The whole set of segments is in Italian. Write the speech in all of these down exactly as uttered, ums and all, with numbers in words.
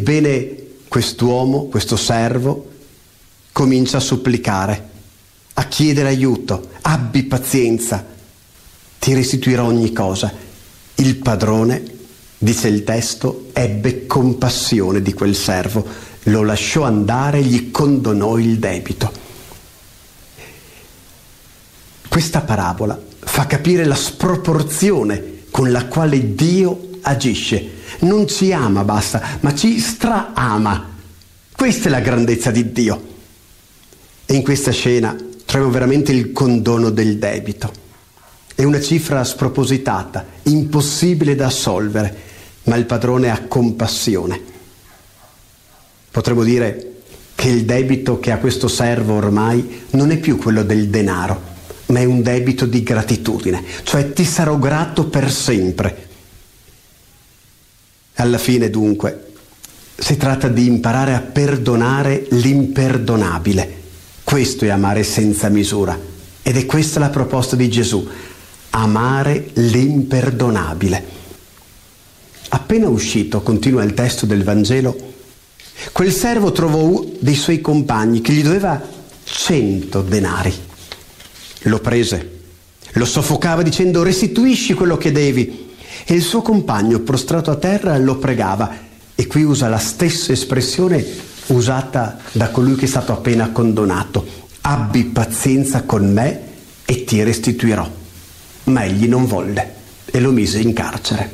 Ebbene, quest'uomo, questo servo, comincia a supplicare, a chiedere aiuto. Abbi pazienza, ti restituirò ogni cosa. Il padrone, dice il testo, ebbe compassione di quel servo, lo lasciò andare e gli condonò il debito. Questa parabola fa capire la sproporzione con la quale Dio agisce. Non ci ama, basta, ma ci straama. Questa è la grandezza di Dio. E in questa scena troviamo veramente il condono del debito. È una cifra spropositata, impossibile da assolvere, ma il padrone ha compassione. Potremmo dire che il debito che ha questo servo ormai non è più quello del denaro, ma è un debito di gratitudine, cioè ti sarò grato per sempre. Alla fine, dunque, si tratta di imparare a perdonare l'imperdonabile. Questo è amare senza misura, ed è questa la proposta di Gesù, amare l'imperdonabile. Appena uscito, continua il testo del Vangelo, quel servo trovò dei suoi compagni che gli doveva cento denari. Lo prese, lo soffocava dicendo: restituisci quello che devi. E il suo compagno, prostrato a terra, lo pregava. E qui usa la stessa espressione usata da colui che è stato appena condonato: abbi pazienza con me e ti restituirò. Ma egli non volle e lo mise in carcere.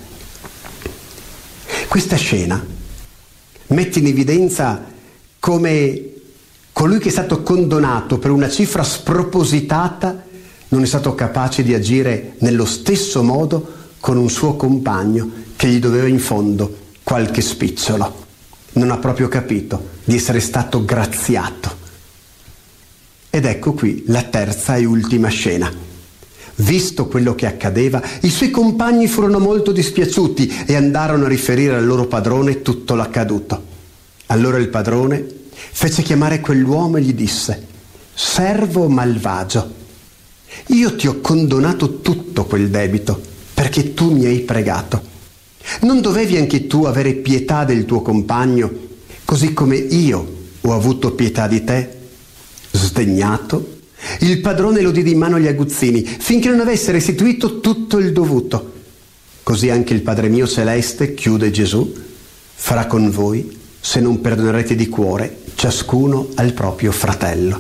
Questa scena mette in evidenza come colui che è stato condonato per una cifra spropositata non è stato capace di agire nello stesso modo con un suo compagno che gli doveva in fondo qualche spicciolo. Non ha proprio capito di essere stato graziato. Ed ecco qui la terza e ultima scena. Visto quello che accadeva, i suoi compagni furono molto dispiaciuti e andarono a riferire al loro padrone tutto l'accaduto. Allora il padrone fece chiamare quell'uomo e gli disse: servo malvagio, io ti ho condonato tutto quel debito perché tu mi hai pregato. Non dovevi anche tu avere pietà del tuo compagno, così come io ho avuto pietà di te? Sdegnato, il padrone lo diede in mano agli aguzzini finché non avesse restituito tutto il dovuto. Così anche il Padre mio celeste, chiude Gesù, farà con voi se non perdonerete di cuore ciascuno al proprio fratello.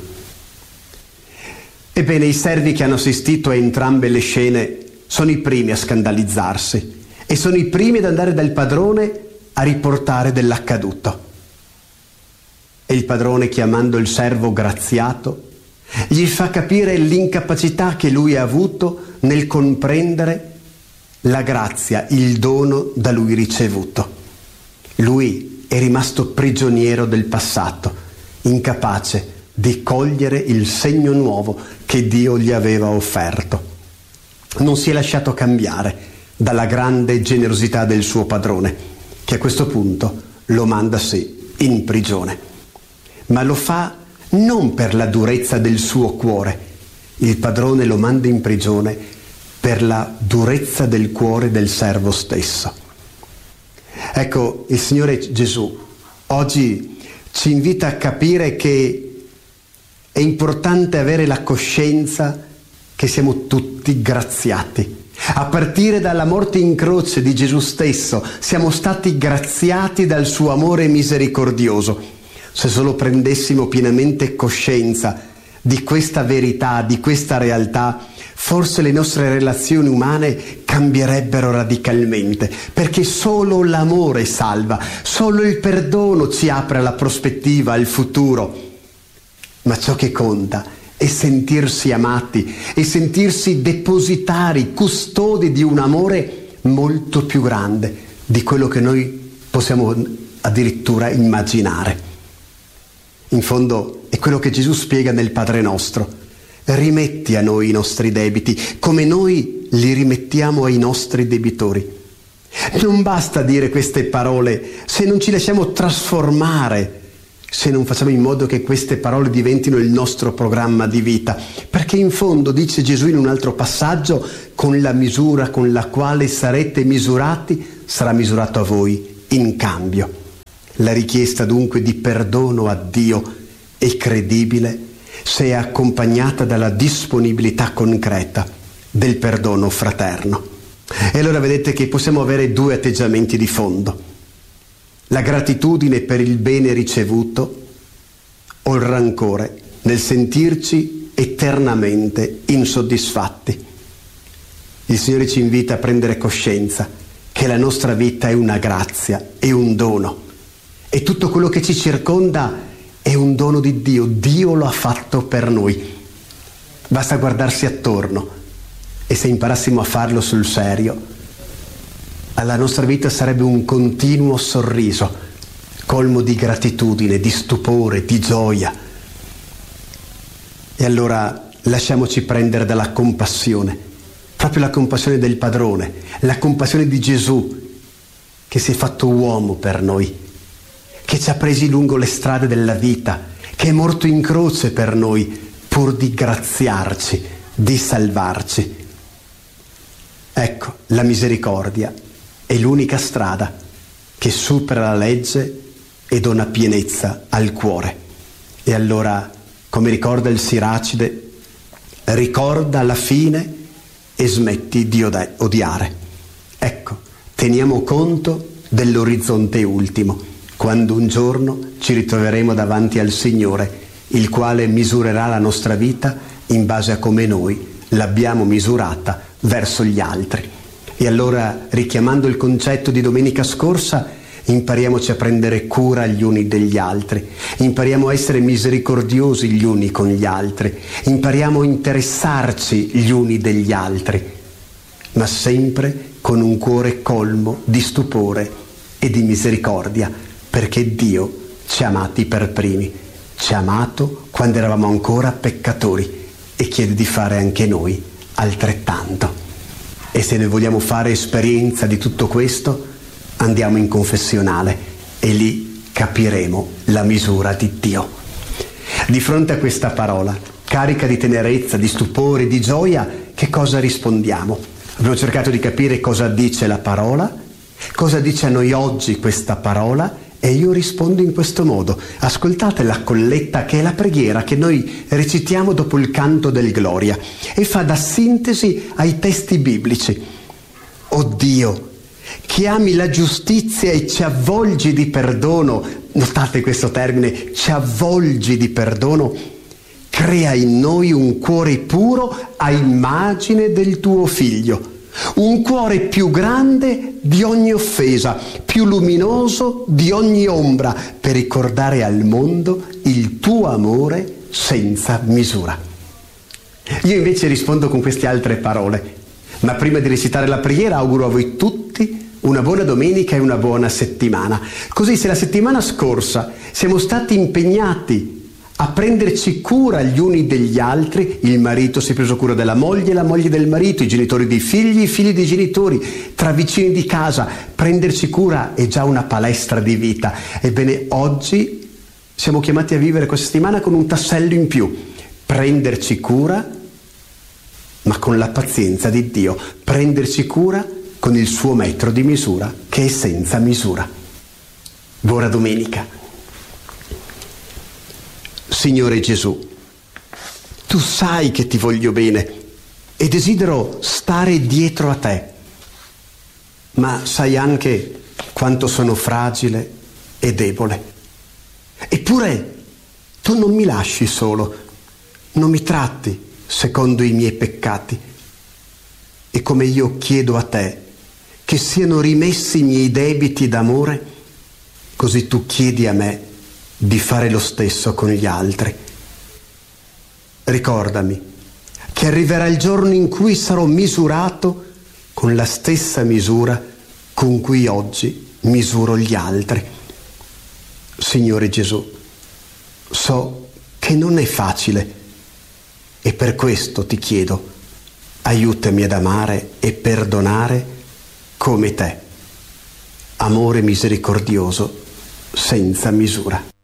Ebbene, i servi che hanno assistito a entrambe le scene sono i primi a scandalizzarsi e sono i primi ad andare dal padrone a riportare dell'accaduto. E il padrone, chiamando il servo graziato, gli fa capire l'incapacità che lui ha avuto nel comprendere la grazia, il dono da lui ricevuto. Lui è rimasto prigioniero del passato, incapace di cogliere il segno nuovo che Dio gli aveva offerto. Non si è lasciato cambiare dalla grande generosità del suo padrone, che a questo punto lo manda sì in prigione. Ma lo fa non per la durezza del suo cuore. Il padrone lo manda in prigione per la durezza del cuore del servo stesso. Ecco, il Signore Gesù oggi ci invita a capire che è importante avere la coscienza che siamo tutti graziati. A partire dalla morte in croce di Gesù stesso, siamo stati graziati dal suo amore misericordioso. Se solo prendessimo pienamente coscienza di questa verità, di questa realtà, forse le nostre relazioni umane cambierebbero radicalmente, perché solo l'amore salva, solo il perdono ci apre alla prospettiva, al futuro. Ma ciò che conta è sentirsi amati e sentirsi depositari, custodi di un amore molto più grande di quello che noi possiamo addirittura immaginare. In fondo è quello che Gesù spiega nel Padre nostro: rimetti a noi i nostri debiti come noi li rimettiamo ai nostri debitori. Non basta dire queste parole se non ci lasciamo trasformare, se non facciamo in modo che queste parole diventino il nostro programma di vita, perché in fondo, dice Gesù in un altro passaggio, con la misura con la quale sarete misurati sarà misurato a voi in cambio. La richiesta dunque di perdono a Dio è credibile se è accompagnata dalla disponibilità concreta del perdono fraterno. E allora vedete che possiamo avere due atteggiamenti di fondo: la gratitudine per il bene ricevuto o il rancore nel sentirci eternamente insoddisfatti. Il Signore ci invita a prendere coscienza che la nostra vita è una grazia, è un dono, e tutto quello che ci circonda è un dono di Dio. Dio lo ha fatto per noi. Basta guardarsi attorno, e se imparassimo a farlo sul serio, la nostra vita sarebbe un continuo sorriso, colmo di gratitudine, di stupore, di gioia. E allora lasciamoci prendere dalla compassione, proprio la compassione del Padrone, la compassione di Gesù, che si è fatto uomo per noi, che ci ha presi lungo le strade della vita, che è morto in croce per noi, pur di graziarci, di salvarci. Ecco, la misericordia è l'unica strada che supera la legge e dona pienezza al cuore. E allora, come ricorda il Siracide, ricorda la fine e smetti di odiare. Ecco, teniamo conto dell'orizzonte ultimo, quando un giorno ci ritroveremo davanti al Signore, il quale misurerà la nostra vita in base a come noi l'abbiamo misurata verso gli altri. E allora, richiamando il concetto di domenica scorsa, impariamoci a prendere cura gli uni degli altri, impariamo a essere misericordiosi gli uni con gli altri, impariamo a interessarci gli uni degli altri, ma sempre con un cuore colmo di stupore e di misericordia, perché Dio ci ha amati per primi, ci ha amato quando eravamo ancora peccatori e chiede di fare anche noi altrettanto. E se noi vogliamo fare esperienza di tutto questo, andiamo in confessionale e lì capiremo la misura di Dio. Di fronte a questa parola, carica di tenerezza, di stupore, di gioia, che cosa rispondiamo? Abbiamo cercato di capire cosa dice la parola, cosa dice a noi oggi questa parola, e io rispondo in questo modo. Ascoltate la colletta, che è la preghiera che noi recitiamo dopo il canto del Gloria, e fa da sintesi ai testi biblici. O Dio, che ami la giustizia e ci avvolgi di perdono, notate questo termine, ci avvolgi di perdono, crea in noi un cuore puro a immagine del tuo Figlio, un cuore più grande di ogni offesa, più luminoso di ogni ombra, per ricordare al mondo il tuo amore senza misura. Io invece rispondo con queste altre parole, ma prima di recitare la preghiera auguro a voi tutti una buona domenica e una buona settimana. Così, se la settimana scorsa siamo stati impegnati a prenderci cura gli uni degli altri, il marito si è preso cura della moglie, la moglie del marito, i genitori dei figli, i figli dei genitori, tra vicini di casa, prenderci cura è già una palestra di vita. Ebbene, oggi siamo chiamati a vivere questa settimana con un tassello in più: prenderci cura, ma con la pazienza di Dio, prenderci cura con il suo metro di misura, che è senza misura. Buona domenica. Signore Gesù, tu sai che ti voglio bene e desidero stare dietro a te, ma sai anche quanto sono fragile e debole. Eppure tu non mi lasci solo, non mi tratti secondo i miei peccati. E come io chiedo a te che siano rimessi i miei debiti d'amore, così tu chiedi a me di fare lo stesso con gli altri. Ricordami che arriverà il giorno in cui sarò misurato con la stessa misura con cui oggi misuro gli altri. Signore Gesù, so che non è facile e per questo ti chiedo, aiutami ad amare e perdonare come te, amore misericordioso senza misura.